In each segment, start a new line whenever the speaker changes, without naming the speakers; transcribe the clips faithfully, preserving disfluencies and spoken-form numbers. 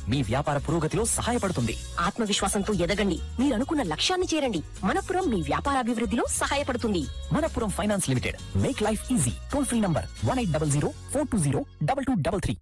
మీ వ్యాపార పురోగతిలో సహాయపడుతుంది.
ఆత్మవిశ్వాసంతో ఎదగండి, మీరు అనుకున్న లక్ష్యాన్ని చేరండి. మనపురం మీ వ్యాపారాభివృద్ధిలో సహాయపడుతుంది.
Manappuram finance limited, make life easy. Toll free number one eight double zero four two zero double two double three.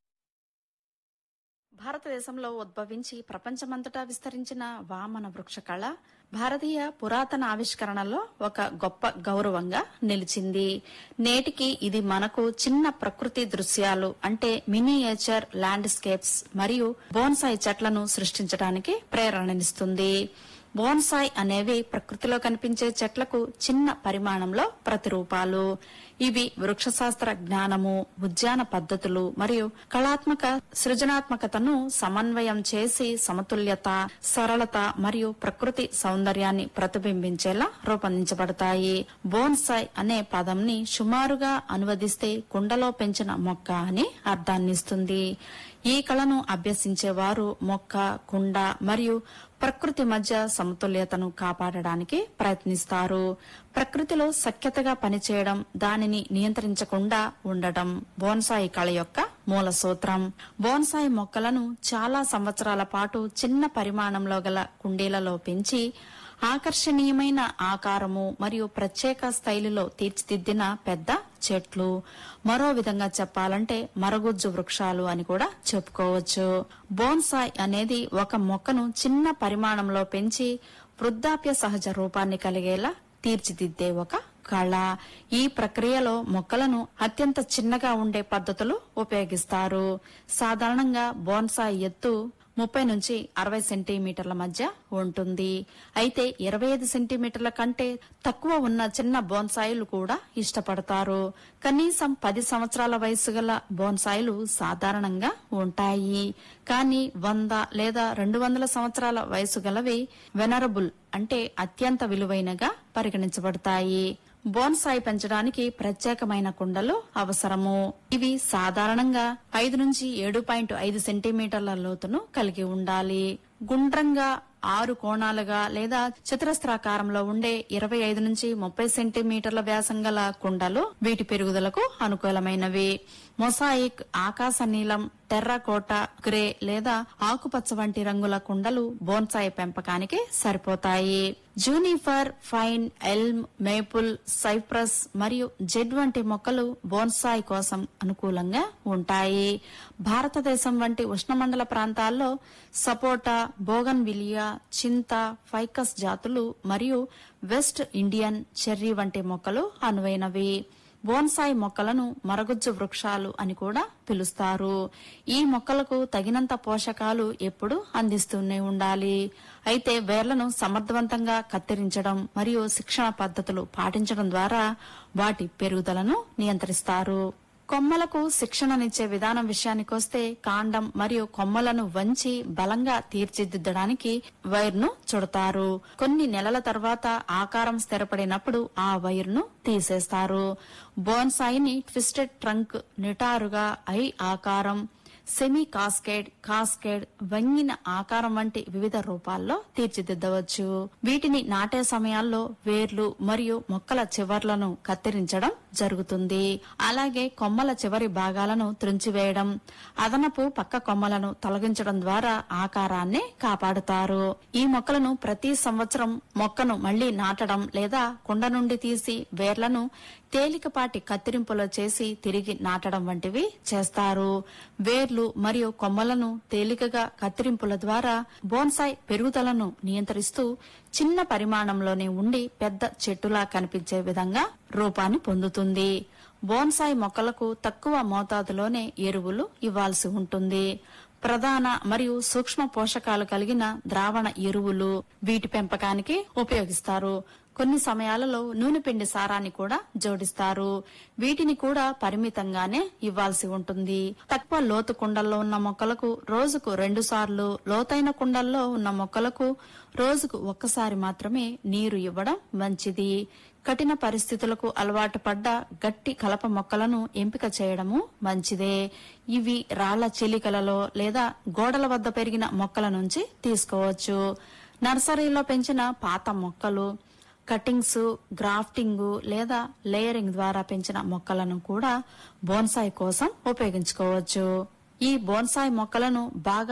భారతదేశంలో ఉద్భవించి ప్రపంచమంతటా విస్తరించిన వామన వృక్ష కళ భారతీయ పురాతన ఆవిష్కరణలో ఒక గొప్ప గౌరవంగా నిలిచింది. నేటికి ఇది మనకు చిన్న ప్రకృతి దృశ్యాలు అంటే మినియేచర్ ల్యాండ్స్కేప్స్ మరియు బోన్సాయి చెట్లను సృష్టించడానికి ప్రేరణనిస్తుంది. బోన్సాయ్ అనేవి ప్రకృతిలో కనిపించే చెట్లకు చిన్న పరిమాణంలో ప్రతిరూపాలు. ఇవి వృక్షశాస్త్ర జ్ఞానము, ఉద్యాన పద్ధతులు మరియు కళాత్మక సృజనాత్మకతను సమన్వయం చేసి సమతుల్యత, సరళత మరియు ప్రకృతి సౌందర్యాన్ని ప్రతిబింబించేలా రూపొందించబడతాయి. బోన్సాయ్ అనే పదంని సుమారుగా అనువదిస్తే కుండలో పెంచిన మొక్క అని అర్థాన్నిస్తుంది. ఈ కళను అభ్యసించేవారు మొక్క, కుండ మరియు ప్రకృతి మధ్య సమతుల్యతను కాపాడడానికి ప్రయత్నిస్తారు. ప్రకృతిలో సఖ్యతగా పనిచేయడం, దానిని నియంత్రించకుండా ఉండటం బోన్సాయి కళ యొక్క మూల సూత్రం. బోన్సాయి మొక్కలను చాలా సంవత్సరాల పాటు చిన్న పరిమాణంలో గల కుండీలలో పెంచి ఆకర్షణీయమైన ఆకారము మరియు ప్రత్యేక శైలిలో తీర్చిదిద్దిన పెద్ద చెట్లు. మరో విధంగా చెప్పాలంటే మరగుజ్జు వృక్షాలు అని కూడా చెప్పుకోవచ్చు. బోన్సాయ్ అనేది ఒక మొక్కను చిన్న పరిమాణంలో పెంచి వృద్ధాప్య సహజ రూపాన్ని కలిగేలా తీర్చిదిద్దే ఒక కళ. ఈ ప్రక్రియలో మొక్కలను అత్యంత చిన్నగా ఉండే పద్ధతులు ఉపయోగిస్తారు. సాధారణంగా బోన్సాయ్ ఎత్తు ముప్పై నుంచి అరవై సెంటీమీటర్ల మధ్య ఉంటుంది. అయితే ఇరవై ఐదు సెంటీమీటర్ల కంటే తక్కువ ఉన్న చిన్న బోన్సాయిలు కూడా ఇష్టపడతారు. కనీసం పది సంవత్సరాల వయసు గల బోన్సాయిలు సాధారణంగా ఉంటాయి. కానీ వంద లేదా రెండు వందల సంవత్సరాల వయసు గలవి వెనరబుల్ అంటే అత్యంత విలువైనగా పరిగణించబడతాయి. బోన్సాయి పెంచడానికి ప్రత్యేకమైన కుండలు అవసరము. ఇవి సాధారణంగా ఐదు నుంచి ఏడు పాయింట్ ఐదు సెంటీమీటర్ల లోతును కలిగి ఉండాలి. గుండ్రంగా ఆరు కోణాలుగా లేదా చతురస్రాకారంలో ఉండే ఇరవై ఐదు నుంచి ముప్పై సెంటీమీటర్ల వ్యాసం గల కుండలు వీటి పెరుగుదలకు అనుకూలమైనవి. మొసాయిక్, ఆకాశ నీలం, టెర్రకోట, గ్రే లేదా ఆకుపచ్చ వంటి రంగుల కుండలు బోన్సాయి పెంపకానికి సరిపోతాయి. జూనిఫర్, ఫైన్, ఎల్మ్, మేపుల్, సైప్రస్ మరియు జెడ్ వంటి మొక్కలు బోన్సాయి కోసం అనుకూలంగా ఉంటాయి. భారతదేశం వంటి ఉష్ణమండల ప్రాంతాల్లో సపోటా, బోగన్విలియా, చింత, ఫైకస్ జాతులు మరియు వెస్ట్ ఇండియన్ చెర్రీ వంటి మొక్కలు అనువైనవి. బోన్సాయి మొక్కలను మరగుజ్జు వృక్షాలు అని కూడా పిలుస్తారు. ఈ మొక్కలకు తగినంత పోషకాలు ఎప్పుడూ అందిస్తూనే ఉండాలి. అయితే వేర్లను సమర్థవంతంగా కత్తిరించడం మరియు శిక్షణ పద్ధతులు పాటించడం ద్వారా వాటి పెరుగుదలను నియంత్రిస్తారు. కొమ్మలకు శిక్షణనిచ్చే విధానం విషయానికొస్తే కాండం మరియు కొమ్మలను వంచి బలంగా తీర్చిదిద్దడానికి వైర్ను చుడతారు. కొన్ని నెలల తర్వాత ఆకారం స్థిరపడినప్పుడు ఆ వైర్ను తీసేస్తారు. బోన్సాయిని ట్విస్టెడ్ ట్రంక్, నిటారుగా ఐ ఆకారం, సెమీ కాస్కేడ్, కాస్కేడ్, వంగిన ఆకారం వంటి వివిధ రూపాల్లో తీర్చిదిద్దవచ్చు. వీటిని నాటే సమయాల్లో వేర్లు మరియు మొక్కల చివర్లను కత్తిరించడం జరుగుతుంది. అలాగే కొమ్మల చివరి భాగాలను త్రుంచివేయడం, అదనపు పక్క కొమ్మలను తొలగించడం ద్వారా ఆకారాన్ని కాపాడుతారు. ఈ మొక్కలను ప్రతి సంవత్సరం మొక్కను మళ్లీ నాటడం లేదా కుండ నుండి తీసి వేర్లను తేలికపాటి కత్తిరింపులో చేసి తిరిగి నాటడం వంటివి చేస్తారు. వేర్లు మరియు కొమ్మలను తేలికగా కత్తిరింపుల ద్వారా బోన్సాయి పెరుగుదలను నియంత్రిస్తూ చిన్న పరిమాణంలోనే ఉండి పెద్ద చెట్టులా కనిపించే విధంగా రూపాన్ని పొందుతుంది. బోన్సాయి మొక్కలకు తక్కువ మోతాదులోనే ఎరువులు ఇవ్వాల్సి ఉంటుంది. ప్రధాన మరియు సూక్ష్మ పోషకాలు కలిగిన ద్రావణ ఎరువులు వీటి పెంపకానికి ఉపయోగిస్తారు. కొన్ని సమయాలలో నూనె పిండి సారాన్ని కూడా జోడిస్తారు. వీటిని కూడా పరిమితంగానే ఇవ్వాల్సి ఉంటుంది. తక్కువ లోతు కుండల్లో ఉన్న మొక్కలకు రోజుకు రెండు సార్లు, లోతైన కుండల్లో ఉన్న మొక్కలకు రోజుకు ఒక్కసారి మాత్రమే నీరు ఇవ్వడం మంచిది. కఠిన పరిస్థితులకు అలవాటు పడ్డ గట్టి కలప మొక్కలను ఎంపిక చేయడము మంచిదే. ఇవి రాళ్ల చిలికలలో లేదా గోడల వద్ద పెరిగిన మొక్కల నుంచి తీసుకోవచ్చు. నర్సరీలో పెంచిన పాత మొక్కలు, కటింగ్స్, గ్రాఫ్టింగ్ లేదా లేయరింగ్ ద్వారా పెంచిన మొక్కలను కూడా బోన్సాయి కోసం ఉపయోగించుకోవచ్చు. ఈ బోన్సాయి మొక్కలను బాగా